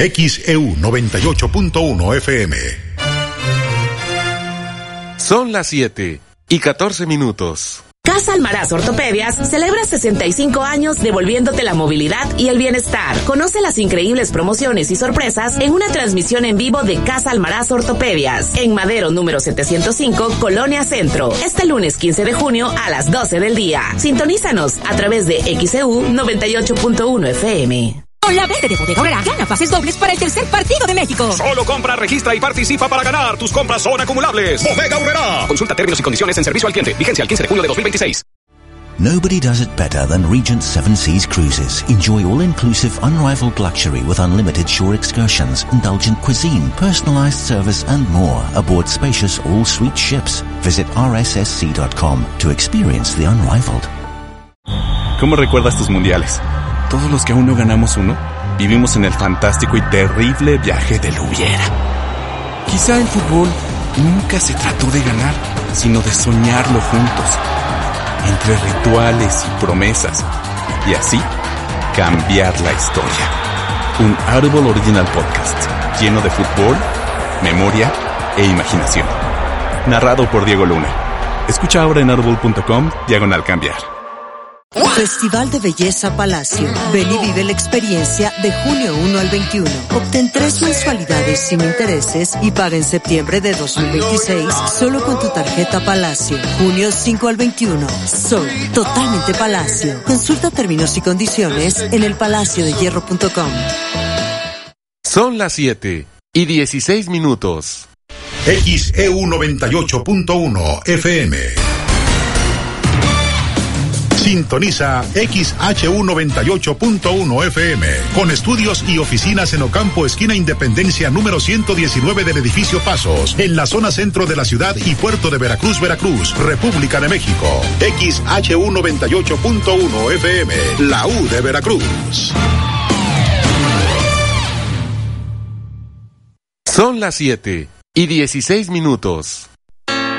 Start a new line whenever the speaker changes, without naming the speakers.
XEU 98.1 FM.
Son las 7:14.
Casa Almaraz Ortopedias celebra 65 años devolviéndote la movilidad y el bienestar. Conoce las increíbles promociones y sorpresas en una transmisión en vivo de Casa Almaraz Ortopedias en Madero número 705, Colonia Centro, este lunes 15 de junio a las 12 del día. Sintonízanos a través de XEU 98.1 FM.
Con la verde de Bodega Aurrerá, gana pases dobles para el tercer partido de México.
Solo compra, registra y participa para ganar. Tus compras son acumulables. Bodega Aurrerá. Consulta términos y condiciones en servicio al cliente. Vigencia el 15 de junio de 2026.
Nobody does it better than Regent Seven Seas Cruises. Enjoy all-inclusive, unrivaled luxury with unlimited shore excursions, indulgent cuisine, personalized service and more aboard spacious all-suite ships. Visit rssc.com to experience the unrivaled.
¿Cómo recuerdas tus mundiales? Todos los que aún no ganamos uno, vivimos en el fantástico y terrible viaje del hubiera. Quizá el fútbol nunca se trató de ganar, sino de soñarlo juntos, entre rituales y promesas, y así cambiar la historia. Un Audible Original Podcast, lleno de fútbol, memoria e imaginación. Narrado por Diego Luna. Escucha ahora en audible.com/cambiar.
Festival de Belleza Palacio. Ven y vive la experiencia de junio 1 al 21. Obtén 3 mensualidades sin intereses y paga en septiembre de 2026 solo con tu tarjeta Palacio. Junio 5 al 21. Soy totalmente Palacio. Consulta términos y condiciones en elpalaciodehierro.com.
Son las 7:16.
XEU 98.1 FM. Sintoniza XHU 98.1 FM, con estudios y oficinas en Ocampo, esquina Independencia número 119 del edificio Pasos, en la zona centro de la ciudad y puerto de Veracruz, República de México. XHU 98.1 FM, la U de Veracruz.
Son las 7:16.